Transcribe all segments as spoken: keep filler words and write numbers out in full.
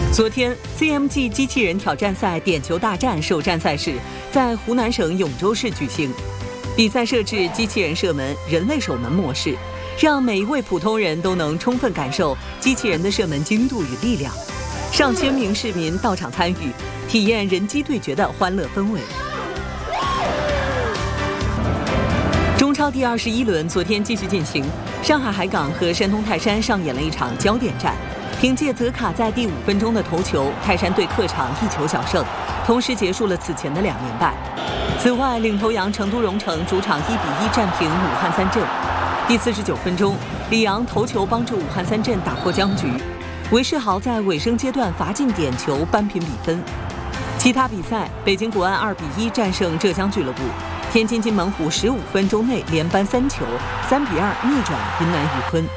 昨天 C M G 机器人挑战赛点球大战首站赛事在湖南省永州市举行。比赛设置机器人射门、人类守门模式，让每一位普通人都能充分感受机器人的射门精度与力量。上千名市民到场参与，体验人机对决的欢乐氛围。中超第二十一轮昨天继续进行，上海海港和山东泰山上演了一场焦点战。凭借泽卡在第五分钟的头球，泰山队客场一球小胜，同时结束了此前的两连败。此外，领头羊成都蓉城主场一比一战平武汉三镇。第四十九分钟，李阳头球帮助武汉三镇打破僵局，韦世豪在尾声阶段罚进点球扳平比分。其他比赛，北京国安二比一战胜浙江俱乐部，天津津门虎十五分钟内连扳三球，三比二逆转云南宇昆。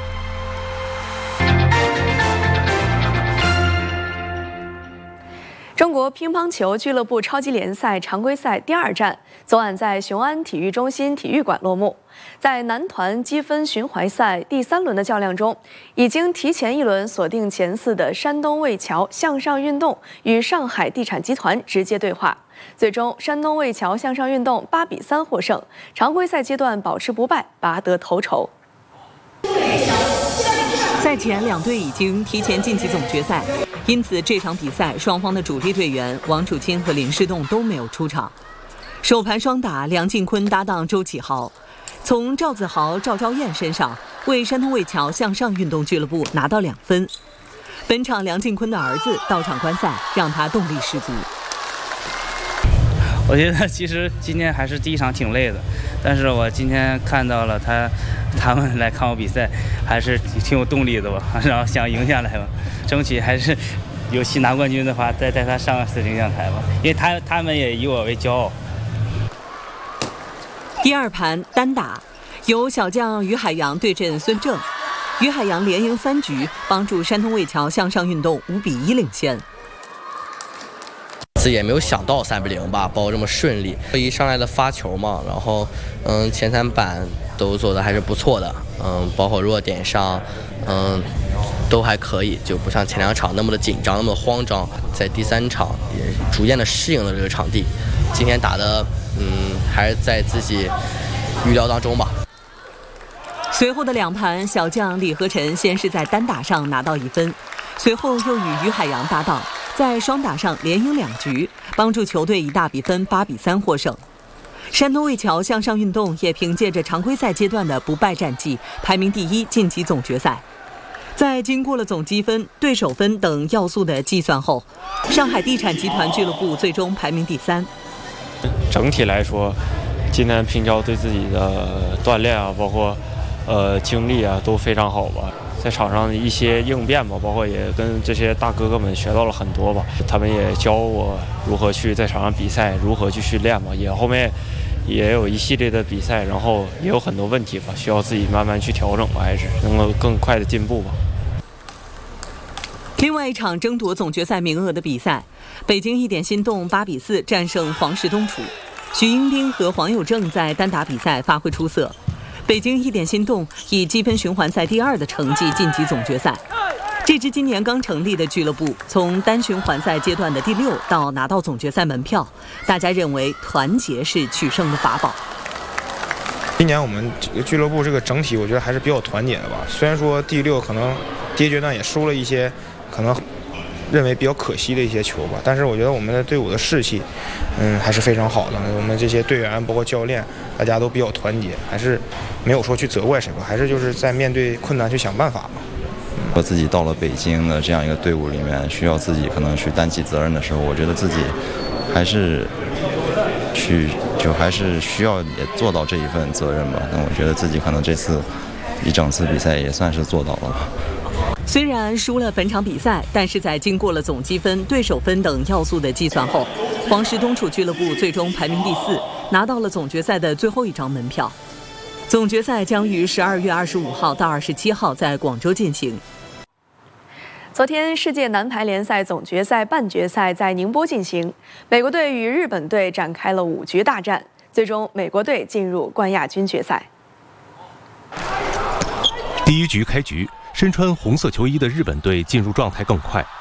中国乒乓球俱乐部超级联赛常规赛第二站昨晚在雄安体育中心体育馆落幕。在男团积分循环赛第三轮的较量中，已经提前一轮锁定前四的山东魏桥向上运动与上海地产集团直接对话，最终山东魏桥向上运动八比三获胜，常规赛阶段保持不败，拔得头筹。 赛前两队已经提前晋级总决赛，因此这场比赛双方的主力队员王楚钦和林诗栋都没有出场。首盘双打，梁靖昆搭档周启豪，从赵子豪、赵昭燕身上为山东魏桥向上运动俱乐部拿到两分。本场梁靖昆的儿子到场观赛，让他动力十足。 我觉得其实今天还是第一场挺累的，但是我今天看到了他他们来看我比赛，还是挺有动力的吧，然后想赢下来吧，争取还是有戏拿冠军的话，再带他上四领奖台吧，因为他他们也以我为骄傲。 第二盘单打，由小将于海洋对阵孙正，于海洋连赢三局，帮助山东魏桥向上运动五比一领先。 也没有想到三比零吧，包括这么顺利。一上来的发球嘛，然后嗯前三板都做的还是不错的，嗯包括弱点上，嗯都还可以，就不像前两场那么的紧张，那么慌张。在第三场也逐渐的适应了这个场地，今天打的嗯还是在自己预料当中吧。 随后的两盘，小将李和晨先是在单打上拿到一分，随后又与于海洋搭档。在双打上连赢两局，帮助球队以大比分八比三获胜。山东魏桥向上运动也凭借着常规赛阶段的不败战绩，排名第一晋级总决赛。在经过了总积分、对手分等要素的计算后，上海地产集团俱乐部最终排名第三。 整体来说，今天平桥对自己的锻炼啊，包括呃经历啊，都非常好吧。在场上的一些应变吧，包括也跟这些大哥哥们学到了很多吧。他们也教我如何去在场上比赛，如何去训练吧。也后面也有一系列的比赛，然后也有很多问题吧，需要自己慢慢去调整吧，还是能够更快的进步吧。 另外一场争夺总决赛名额的比赛，北京一点心动八比四战胜黄石东楚，徐英斌和黄有正在单打比赛发挥出色。北京一点心动以积分循环赛第二的成绩晋级总决赛。这支今年刚成立的俱乐部，从单循环赛阶段的第六到拿到总决赛门票，大家认为团结是取胜的法宝。 今年我们这个俱乐部这个整体，我觉得还是比较团结的吧。虽然说第六可能第一阶段也输了一些，可能认为比较可惜的一些球吧，但是我觉得我们的队伍的士气，嗯，还是非常好的。我们这些队员包括教练，大家都比较团结，还是没有说去责怪谁吧，还是就是在面对困难去想办法吧。 我自己到了北京的这样一个队伍里面，需要自己可能去担起责任的时候，我觉得自己还是去就还是需要也做到这一份责任吧。那我觉得自己可能这次一整次比赛也算是做到了吧。 虽然输了本场比赛，但是在经过了总积分、对手分等要素的计算后，黄石东楚俱乐部最终排名第四，拿到了总决赛的最后一张门票。总决赛将于十二月二十五号到二十七号在广州进行。 昨天，世界男排联赛总决赛半决赛在宁波进行，美国队与日本队展开了五局大战，最终美国队进入冠亚军决赛。 第一局开局，身穿红色球衣的日本队进入状态更快，